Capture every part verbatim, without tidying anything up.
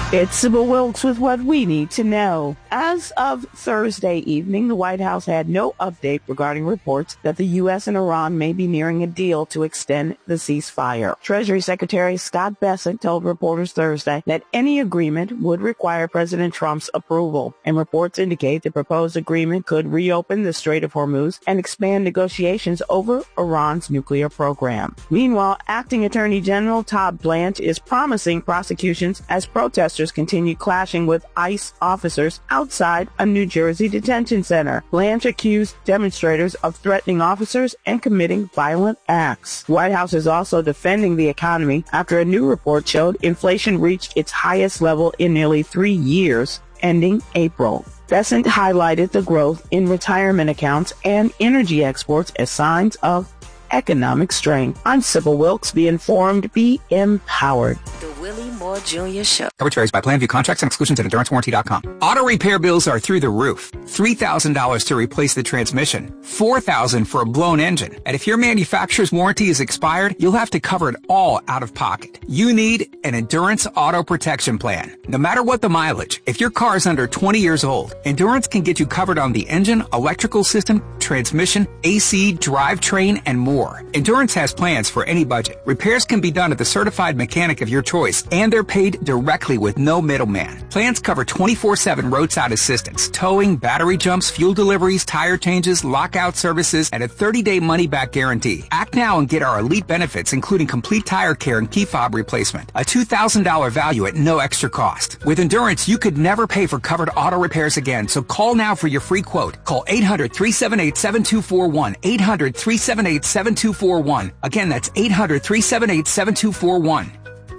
It's Sybil Wilkes with what we need to know. As of Thursday evening, the White House had no update regarding reports that the U S and Iran may be nearing a deal to extend the ceasefire. Treasury Secretary Scott Bessent told reporters Thursday that any agreement would require President Trump's approval, and reports indicate the proposed agreement could reopen the Strait of Hormuz and expand negotiations over Iran's nuclear program. Meanwhile, Acting Attorney General Todd Blanche is promising prosecutions as protesters continue clashing with ICE officers outside a New Jersey detention center. Blanche accused demonstrators of threatening officers and committing violent acts. The White House is also defending the economy after a new report showed inflation reached its highest level in nearly three years, ending April. Bessent highlighted the growth in retirement accounts and energy exports as signs of economic strength. I'm Sybil Wilkes. Be informed, be empowered. The Willie Moore Junior Show. Coverage varies by plan. View contracts and exclusions at endurance warranty dot com. Auto repair bills are through the roof. three thousand dollars to replace the transmission. four thousand dollars for a blown engine. And if your manufacturer's warranty is expired, you'll have to cover it all out of pocket. You need an Endurance Auto Protection Plan. No matter what the mileage, if your car is under twenty years old, Endurance can get you covered on the engine, electrical system, transmission, A C, drivetrain, and more. Endurance has plans for any budget. Repairs can be done at the certified mechanic of your choice, and they're paid directly with no middleman. Plans cover twenty-four seven roadside assistance, towing, battery jumps, fuel deliveries, tire changes, lockout services, and a thirty-day money-back guarantee. Act now and get our elite benefits, including complete tire care and key fob replacement. A two thousand dollars value at no extra cost. With Endurance, you could never pay for covered auto repairs again, so call now for your free quote. Call eight hundred, three seven eight, seven two four one. eight hundred, three seven eight, seven two four one. Again, that's eight hundred, three seven eight, seven two four one.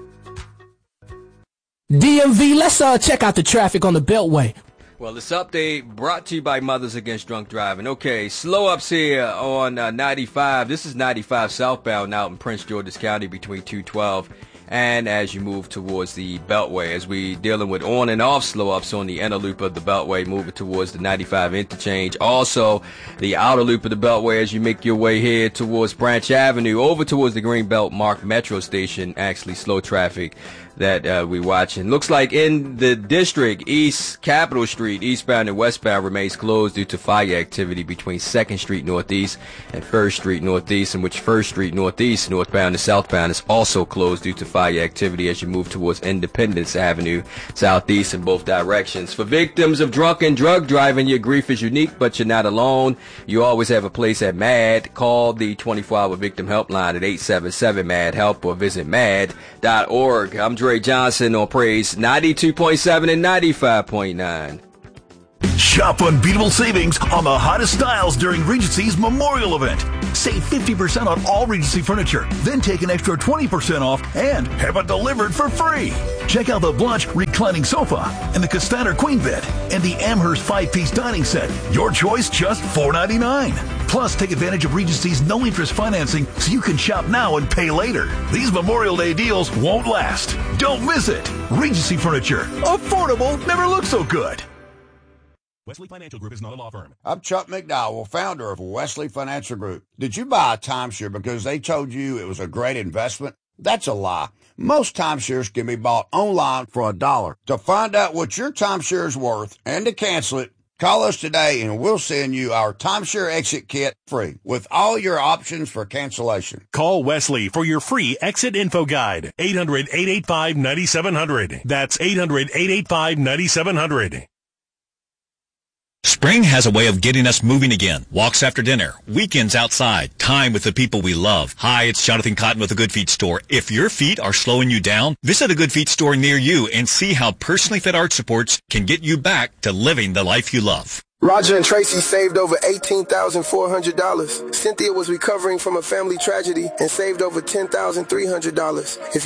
D M V, let's uh, check out the traffic on the Beltway. Well, this update brought to you by Mothers Against Drunk Driving. Okay, slow ups here on uh, ninety-five. This is ninety-five southbound out in Prince George's County between two twelve and as you move towards the Beltway, as we dealing with on and off slow ups on the inner loop of the Beltway, moving towards the ninety-five interchange. Also, the outer loop of the Beltway as you make your way here towards Branch Avenue, over towards the Greenbelt Mark Metro Station. Actually, slow traffic that uh, we watching. Looks like in the district, East Capitol Street, eastbound and westbound, remains closed due to fire activity between second Street Northeast and first Street Northeast, in which first Street Northeast, northbound and southbound, is also closed due to fire activity as you move towards Independence Avenue, southeast in both directions. For victims of drunk and drug driving, your grief is unique, but you're not alone. You always have a place at MAD. Call the twenty-four hour victim helpline at eight seven seven, MAD help or visit mad dot org. I'm Dre Johnson on Praise ninety-two point seven and ninety-five point nine. Shop unbeatable savings on the hottest styles during Regency's Memorial Event. Save fifty percent on all Regency furniture, then take an extra twenty percent off and have it delivered for free. Check out the Blanche reclining sofa and the Castaner queen bed and the Amherst five-piece dining set. Your choice, just four ninety-nine. Plus, take advantage of Regency's no-interest financing so you can shop now and pay later. These Memorial Day deals won't last. Don't miss it. Regency Furniture. Affordable never looked so good. Wesley Financial Group is not a law firm. I'm Chuck McDowell, founder of Wesley Financial Group. Did you buy a timeshare because they told you it was a great investment? That's a lie. Most timeshares can be bought online for a dollar. To find out what your timeshare is worth and to cancel it, call us today and we'll send you our timeshare exit kit free with all your options for cancellation. Call Wesley for your free exit info guide. eight hundred, eight eight five, nine seven zero zero. That's eight hundred, eight eight five, nine seven zero zero. Spring has a way of getting us moving again. Walks after dinner, weekends outside, time with the people we love. Hi, it's Jonathan Cotton with the Good Feet Store. If your feet are slowing you down, visit a Good Feet store near you and see how personally fit arch supports can get you back to living the life you love. Roger and Tracy saved over eighteen thousand four hundred dollars. Cynthia was recovering from a family tragedy and saved over ten thousand three hundred dollars. If